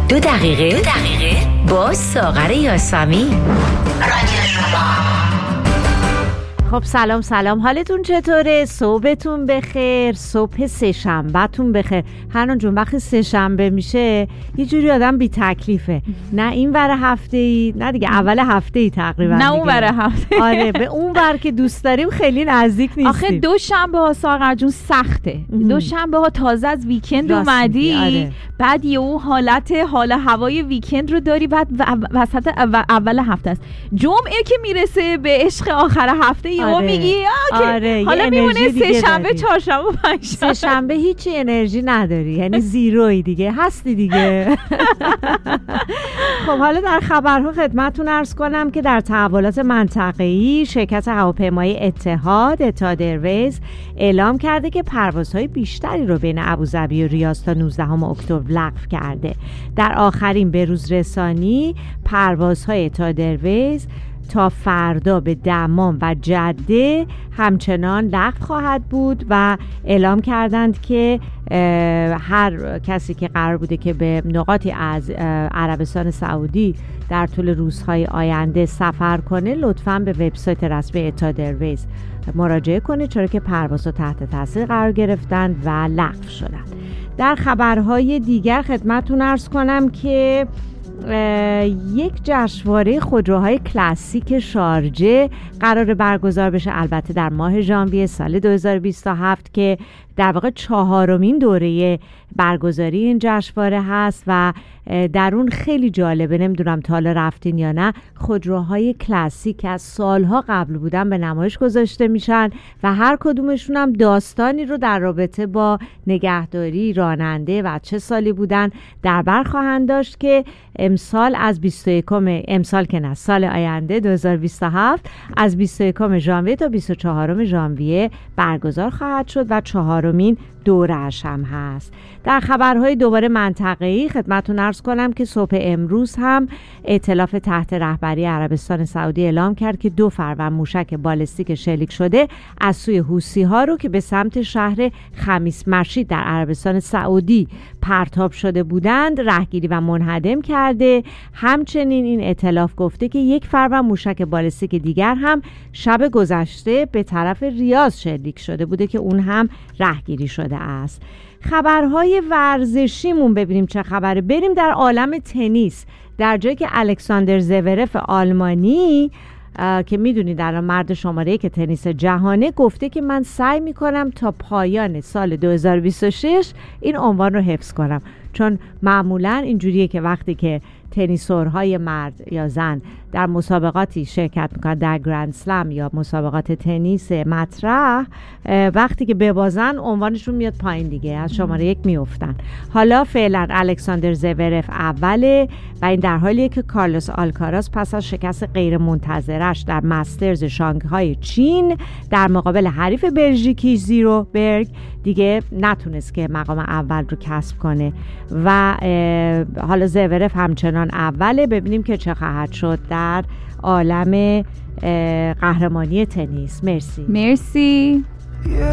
2 دقیقه با ساغر یاسمی. رادیو شما. خب سلام، حالتون چطوره؟ صبحتون بخیر، صبح سه‌شنبهتون بخیر. هران جون وقتی سه‌شنبه میشه یه جوری آدم بی تکلیفه، نه این ور هفته ای نه دیگه اول هفته ای تقریبا، نه اون ور هفته. آره به اون ور که دوست داریم خیلی نزدیک نیستیم. آخه دوشنبه ها ساغر جون سخته. دوشنبه ها تازه از ویکند اومدی، آره. بعد یه اون حال هوای ویکند رو داری، بعد وسط اول هفته است. جمعه که میرسه به عشق آخر هفته یا میگی آره. حالا میمونه سه‌شنبه، چهارشنبه، پنجشنبه. سه‌شنبه هیچی انرژی نداری، یعنی زیروی دیگه، هستی دیگه. خب حالا در خبرها خدمتتون عرض کنم که در تحولات منطقه‌ای شرکت هواپیمایی اتحاد ایرویز اعلام کرده که پروازهای بیشتری رو بین ابوظبی و ریاض تا 19 اکتبر لغو کرده. در آخرین بروز رسانی پروازهای اتحاد ایرویز تا فردا به دمام و جده همچنان لغو خواهد بود و اعلام کردند که هر کسی که قرار بوده که به نقاطی از عربستان سعودی در طول روزهای آینده سفر کنه لطفاً به وبسایت رسمی اتحاد ایرویز مراجعه کنه، چرا که پروازها تحت تاثیر قرار گرفتند و لغو شدند. در خبرهای دیگر خدمتتون عرض کنم که یک جشنواره خودروهای کلاسیک شارجه قرار برگزار بشه، البته در ماه ژانویه سال 2027 که در واقع 4مین دوره برگزاری این جشنواره هست و در اون خیلی جالبه، نمیدونم تا حالا رفتین یا نه، خودروهای کلاسیک که از سالها قبل بودن به نمایش گذاشته میشن و هر کدومشون هم داستانی رو در رابطه با نگهداری، راننده و چه سالی بودن در بر خواهند داشت که امسال سال آینده 2027 از 21 ژانویه تا 24 ژانویه برگزار خواهد شد و 4مین دوره‌اش هم هست. در خبرهای دوباره منطقه‌ای خدمتتون عرض کنم که صبح امروز هم ائتلاف تحت رهبری عربستان سعودی اعلام کرد که 2 فروند موشک بالستیک شلیک شده از سوی حوثی‌ها رو که به سمت شهر خمیس مشید در عربستان سعودی پرتاب شده بودند رهگیری و منهدم کرده. همچنین این ائتلاف گفته که 1 فروند موشک بالستیک دیگر هم شب گذشته به طرف ریاض شلیک شده بوده که اون هم رهگیری شده است. خبرهای ورزشیمون ببینیم چه خبره. بریم در عالم تنیس، در جایی که الکساندر زورف آلمانی که میدونید الان مرد شماره 1 تنیس جهانه گفته که من سعی میکنم تا پایان سال 2026 این عنوان رو حفظ کنم، چون معمولا اینجوریه که وقتی که تنیسورهای مرد یا زن در مسابقاتی شرکت میکنن، در گرند سلم یا مسابقات تنیس مطرح، وقتی که ببازن عنوانشون میاد پایین دیگه، از شماره 1 میافتن. حالا فعلا الکساندر زورف اوله و این در حالیه که کارلوس آلکاراز پس از شکست غیر منتظرش در مسترز شانگهای چین در مقابل حریف بلژیکی زیروبرگ دیگه نتونست که مقام اول رو کسب کنه و حالا زورف همچنان اوله. ببینیم که چه خواهد شد در عالم قهرمانی تنیس. مرسی.